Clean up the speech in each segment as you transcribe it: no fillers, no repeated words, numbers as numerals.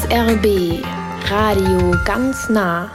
RBB Radio ganz nah.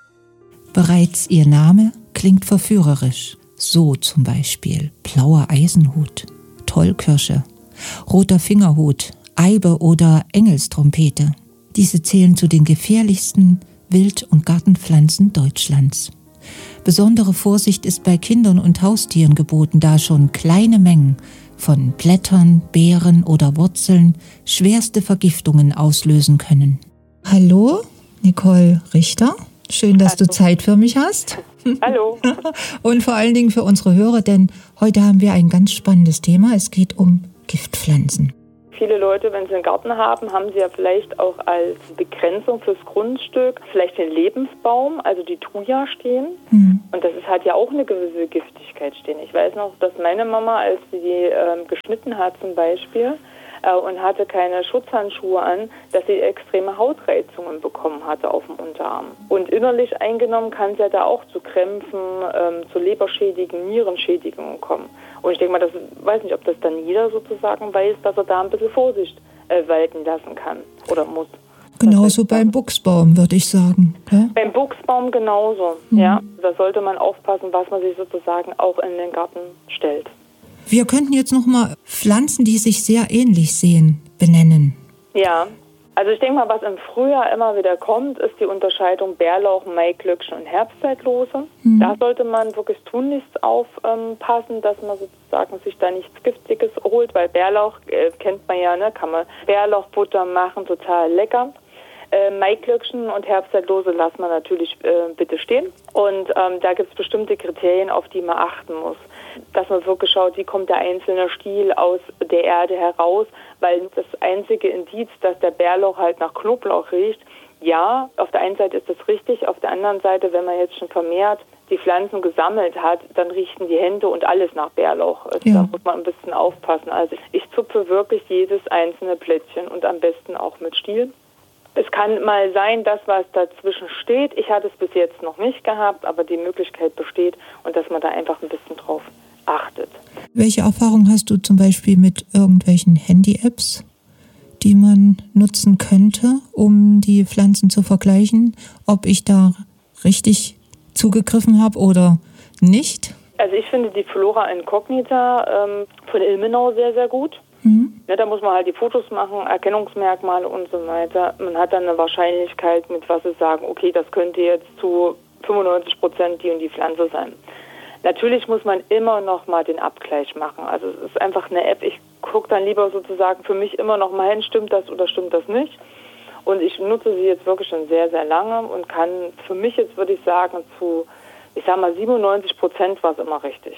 Bereits ihr Name klingt verführerisch. So zum Beispiel blauer Eisenhut, Tollkirsche, roter Fingerhut, Eibe oder Engelstrompete. Diese zählen zu den gefährlichsten Wild- und Gartenpflanzen Deutschlands. Besondere Vorsicht ist bei Kindern und Haustieren geboten, da schon kleine Mengen von Blättern, Beeren oder Wurzeln schwerste Vergiftungen auslösen können. Hallo, Nicole Richter. Schön, dass du Zeit für mich hast. Hallo. Und vor allen Dingen für unsere Hörer, denn heute haben wir ein ganz spannendes Thema. Es geht um Giftpflanzen. Viele Leute, wenn sie einen Garten haben, haben sie ja vielleicht auch als Begrenzung fürs Grundstück vielleicht den Lebensbaum, also die Thuja stehen. Und das hat ja auch eine gewisse Giftigkeit stehen. Ich weiß noch, dass meine Mama, als sie die geschnitten hat zum Beispiel und hatte keine Schutzhandschuhe an, dass sie extreme Hautreizungen bekommen hatte auf dem Unterarm. Und innerlich eingenommen kann es ja da auch zu Krämpfen, zu Leberschädigungen, Nierenschädigungen kommen. Und ich denke mal, weiß nicht, ob das dann jeder sozusagen weiß, dass er da ein bisschen Vorsicht walten lassen kann oder muss. Genauso beim Buchsbaum, würde ich sagen. Ja? Beim Buchsbaum genauso, ja. Da sollte man aufpassen, was man sich sozusagen auch in den Garten stellt. Wir könnten jetzt nochmal Pflanzen, die sich sehr ähnlich sehen, benennen. Ja, also ich denke mal, was im Frühjahr immer wieder kommt, ist die Unterscheidung Bärlauch, Maiglöckchen und Herbstzeitlose. Da sollte man wirklich tunlichst aufpassen, dass man sozusagen sich da nichts Giftiges holt, weil Bärlauch, kennt man ja, ne, kann man Bärlauchbutter machen, total lecker. Maiglöckchen und Herbstzeitlose lassen wir natürlich bitte stehen. Und da gibt es bestimmte Kriterien, auf die man achten muss. Dass man wirklich schaut, wie kommt der einzelne Stiel aus der Erde heraus, weil das einzige Indiz, dass der Bärlauch halt nach Knoblauch riecht, ja, auf der einen Seite ist das richtig, auf der anderen Seite, wenn man jetzt schon vermehrt die Pflanzen gesammelt hat, dann riechen die Hände und alles nach Bärlauch. Also da muss man ein bisschen aufpassen. Also ich zupfe wirklich jedes einzelne Blättchen und am besten auch mit Stiel. Es kann mal sein, dass was dazwischen steht. Ich hatte es bis jetzt noch nicht gehabt, aber die Möglichkeit besteht und dass man da einfach ein bisschen drauf achtet. Welche Erfahrung hast du zum Beispiel mit irgendwelchen Handy-Apps, die man nutzen könnte, um die Pflanzen zu vergleichen, ob ich da richtig zugegriffen habe oder nicht? Also ich finde die Flora Incognita von Ilmenau sehr, sehr gut. Ja, da muss man halt die Fotos machen, Erkennungsmerkmale und so weiter. Man hat dann eine Wahrscheinlichkeit, mit was sie sagen, okay, das könnte jetzt zu 95% die und die Pflanze sein. Natürlich muss man immer noch mal den Abgleich machen. Also es ist einfach eine App, ich gucke dann lieber sozusagen für mich immer noch mal hin, stimmt das oder stimmt das nicht. Und ich nutze sie jetzt wirklich schon sehr, sehr lange und kann für mich jetzt, würde ich sagen, zu, ich sag mal 97% war es immer richtig.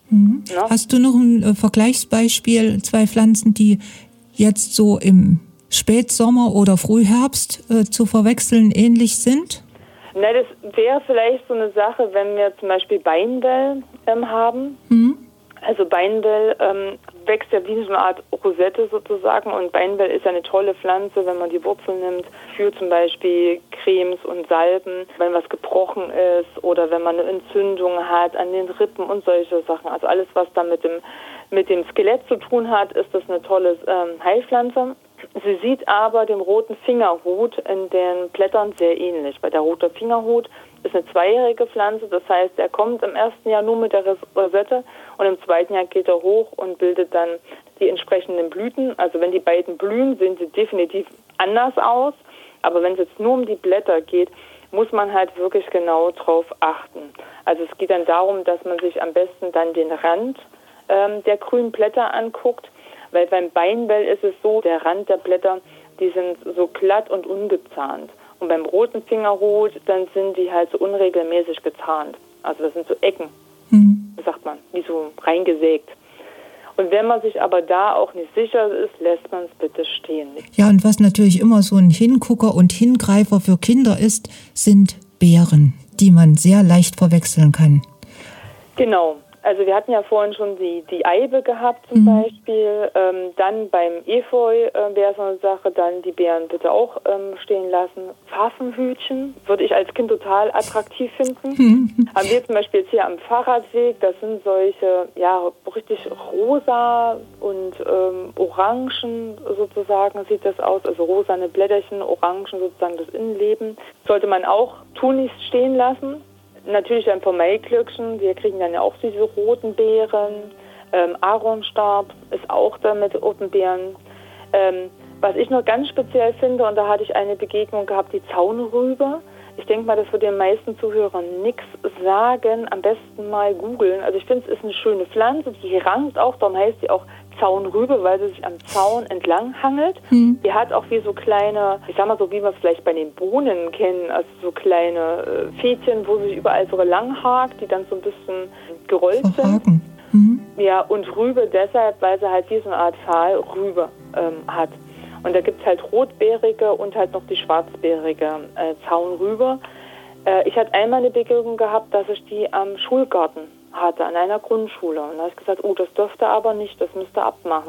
Ja? Hast du noch ein Vergleichsbeispiel, 2 Pflanzen, die jetzt so im Spätsommer oder Frühherbst zu verwechseln ähnlich sind? Na, das wäre vielleicht so eine Sache, wenn wir zum Beispiel Beinwell haben. Also Beinwell wächst ja wie so eine Art Rosette sozusagen und Beinwell ist ja eine tolle Pflanze, wenn man die Wurzeln nimmt, für zum Beispiel Cremes und Salben, wenn was gebrochen ist oder wenn man eine Entzündung hat an den Rippen und solche Sachen. Also alles, was da mit dem Skelett zu tun hat, ist das eine tolle Heilpflanze. Sie sieht aber dem roten Fingerhut in den Blättern sehr ähnlich, weil der rote Fingerhut ist eine zweijährige Pflanze, das heißt, er kommt im ersten Jahr nur mit der Rosette und im zweiten Jahr geht er hoch und bildet dann die entsprechenden Blüten. Also wenn die beiden blühen, sehen sie definitiv anders aus, aber wenn es jetzt nur um die Blätter geht, muss man halt wirklich genau drauf achten. Also es geht dann darum, dass man sich am besten dann den Rand der grünen Blätter anguckt, weil beim Beinwell ist es so, der Rand der Blätter, die sind so glatt und ungezahnt. Und beim roten Fingerhut, dann sind die halt so unregelmäßig gezahnt. Also das sind so Ecken, sagt man, wie so reingesägt. Und wenn man sich aber da auch nicht sicher ist, lässt man es bitte stehen. Ja, und was natürlich immer so ein Hingucker und Hingreifer für Kinder ist, sind Beeren, die man sehr leicht verwechseln kann. Genau. Also wir hatten ja vorhin schon die Eibe gehabt zum Beispiel. Dann beim Efeu wäre so eine Sache, dann die Beeren bitte auch stehen lassen. Pfaffenhütchen würde ich als Kind total attraktiv finden. Haben wir zum Beispiel jetzt hier am Fahrradweg, das sind solche, ja, richtig rosa und orangen sozusagen sieht das aus. Also rosane Blätterchen, orangen sozusagen das Innenleben. Sollte man auch tunlichst stehen lassen. Natürlich ein paar Maiglöckchen, wir kriegen dann ja auch diese roten Beeren. Aaronstab ist auch da mit roten Beeren. Was ich noch ganz speziell finde, und da hatte ich eine Begegnung gehabt, die Zaunrübe. Ich denke mal, das wird den meisten Zuhörern nichts sagen. Am besten mal googeln. Also ich finde, es ist eine schöne Pflanze, die rankt auch, darum heißt sie auch Zaunrübe, weil sie sich am Zaun entlang hangelt. Die hat auch wie so kleine, ich sag mal so, wie wir es vielleicht bei den Bohnen kennen, also so kleine Fädchen, wo sie sich überall so lang hakt, die dann so ein bisschen gerollt sind. Ja, und Rübe deshalb, weil sie halt wie so eine Art Pfahlrübe hat. Und da gibt es halt rotbeerige und halt noch die schwarzbeerige Zaunrübe. Ich hatte einmal eine Begegnung gehabt, dass ich die am Schulgarten hatte, an einer Grundschule. Und da habe ich gesagt, das dürfte aber nicht, das müsste abmachen.